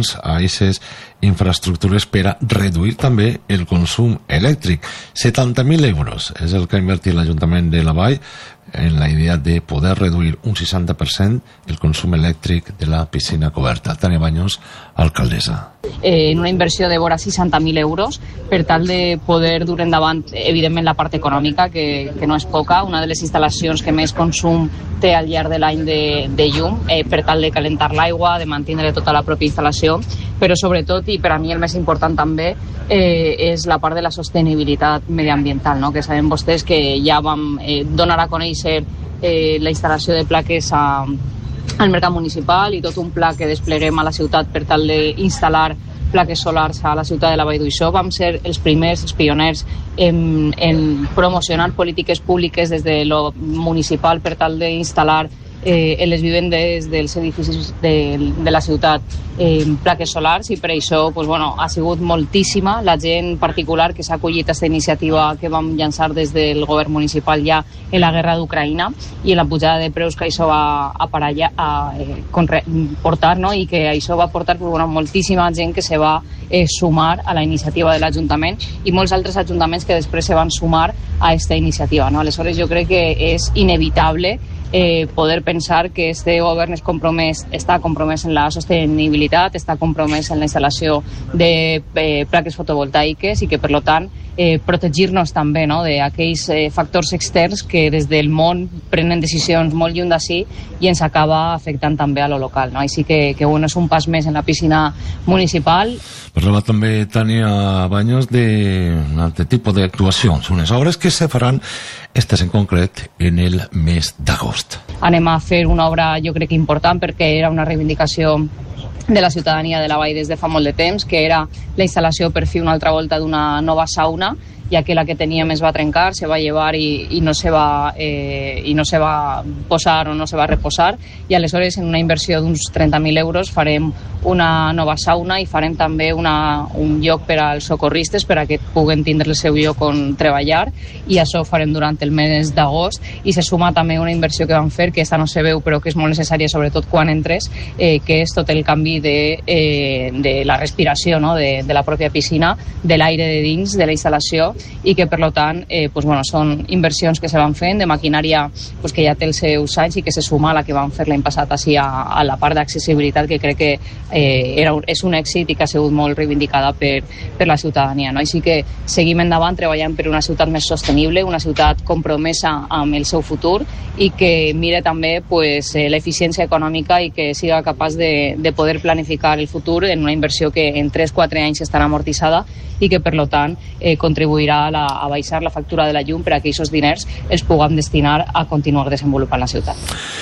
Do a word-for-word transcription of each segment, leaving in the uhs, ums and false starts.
fons a aquestes infraestructures per a reduir també el consum elèctric. setanta mil euros és el que ha invertit l'Ajuntament de la Vall en la idea de poder reduir un seixanta per cent el consum elèctric de la piscina coberta. Tania Baños, alcaldessa. Eh, en una inversió de vora seixanta mil euros per tal de poder dur endavant, evidentment, la part econòmica, que, que no és poca, una de les instal·lacions que més consum té al llarg de l'any de, de llum, eh, per tal de calentar l'aigua, de mantenir tota la pròpia instal·lació, però sobretot, i per a mi el més important també, eh, és la part de la sostenibilitat mediambiental, no? Que sabem vostès que ja vam eh, donar a conèixer eh, la instal·lació de plaques a al mercat municipal i tot un pla que despleguem a la ciutat per tal d'instal·lar plaques solars a la ciutat de la Vall d'Uixó. Vam ser els primers, els pioners en, en promocionar polítiques públiques des de lo municipal per tal d'instal·lar eh, en les vivendes dels edificis de, de la ciutat eh, plaques solars, i per això pues, bueno, ha sigut moltíssima la gent particular que s'ha acollit a aquesta iniciativa que vam llançar des del govern municipal ja en la guerra d'Ucraïna i en la pujada de preus que això va a, paralla, a eh, conre, portar, no? I que això va portar pues, bueno, moltíssima gent que se va eh, sumar a la iniciativa de l'Ajuntament i molts altres ajuntaments que després se van sumar a aquesta iniciativa, no? Aleshores jo crec que és inevitable Eh, poder pensar que este govern és compromès, està compromès en la sostenibilitat, està compromès en la instal·lació de eh, plaques fotovoltaiques i que, per tant, eh, protegir-nos també, no?, d'aquells eh, factors externs que des del món prenen decisions molt lluny d'ací i ens acaba afectant també a lo local, no? Així que, que bueno, és un pas més en la piscina municipal. Parlava també Tania Baños d'un altre tipus d'actuacions, unes obres que se faran, aquestes en concret, en el mes d'agost. Anem a fer una obra, jo crec que important, perquè era una reivindicació de la ciutadania de la Vall des de fa molt de temps, que era la instal·lació per fi una altra volta d'una nova sauna, ja que la que teníem es va trencar, se va llevar i, i, no se va, eh, i no se va posar o no se va reposar, i aleshores en una inversió d'uns trenta mil euros farem una nova sauna i farem també una, un lloc per als socorristes per a que puguen tindre el seu lloc on treballar, i això ho farem durant el mes d'agost. I se suma també una inversió que vam fer, que esta no se veu però que és molt necessària sobretot quan entres, eh, que és tot el canvi de, eh, de la respiració, no?, de, de la pròpia piscina, de l'aire de dins de la instal·lació, i que per tant eh, pues, bueno, són inversions que se van fent de maquinària pues, que ja té els seus anys i que se suma a la que van fer l'any passat així a, a la part d'accessibilitat, que crec que eh, era, és un èxit i que ha sigut molt reivindicada per, per la ciutadania, no? Així que seguim endavant treballant per una ciutat més sostenible, una ciutat compromesa amb el seu futur i que mire també pues, eh, l'eficiència econòmica i que siga capaç de, de poder planificar el futur en una inversió que en tres quatre anys estarà amortitzada i que per tant eh, contribuirà a, la, a baixar la factura de la llum per a que aquests diners els puguem destinar a continuar desenvolupant la ciutat.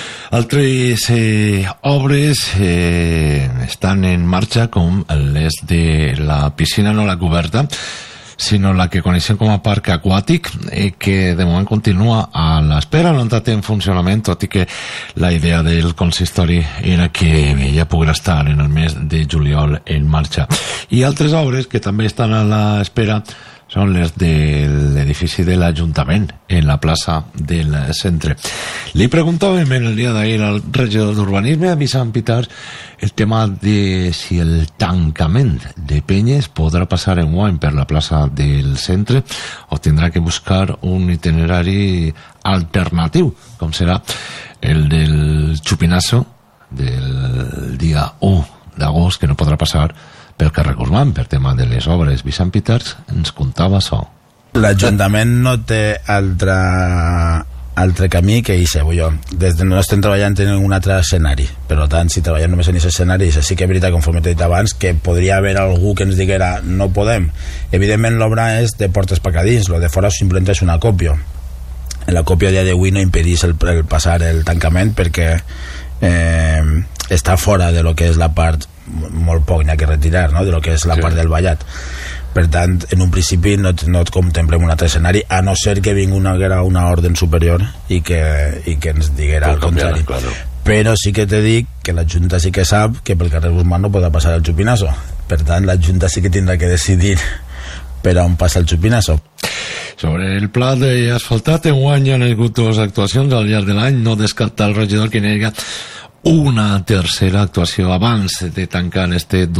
Altres eh, obres eh, estan en marxa, com les de la piscina, no la coberta, sinó la que coneixem com a parc aquàtic, eh, que de moment continua a l'espera, no ha entrat en funcionament, tot i que la idea del consistori era que ja pogués estar en el mes de juliol en marxa. I altres obres que també estan a l'espera són les de l'edifici de l'Ajuntament en la plaça del centre. Li preguntàvem en el dia d'ahir al regidor d'Urbanisme, a Vicent Pitarch, el tema de si el tancament de penyes podrà passar enguany per la plaça del centre o tindrà que buscar un itinerari alternatiu, com serà el del Chupinazo del dia u d'agost, que no podrà passar pel carrer Guzmán, per tema de les obres. Vicent Pitarch ens contava això. L'Ajuntament no té altre, altre camí que això. Des de no estem treballant en un altre escenari. Per tant, si treballem només en aquest escenari, sí que és veritat, conforme t'he dit abans, que podria haver algú que ens diguera no podem. Evidentment, l'obra és de portes per dins, lo de fora simplement és una còpia. La còpia a dia d'avui no impedís el, el passar el tancament perquè eh, està fora de lo que és la part molt poc n'hi ha que retirar, no?, de lo que és la sí. part del vallat. Per tant, en un principi no, no et contemplem un altre escenari, a no ser que vingui una, una ordre superior i que, i que ens diguera el contrari. Claro. Però sí que te dic que la Junta sí que sap que pel carrer Guzmán no podrà passar el Chupinazo. Per tant, la Junta sí que tindrà que decidir per on passa el Chupinazo. Sobre el pla d'asfaltat, enguany han hagut dues actuacions al llarg de l'any, no descartar el regidor que nega una tercera actuació abans de tancar este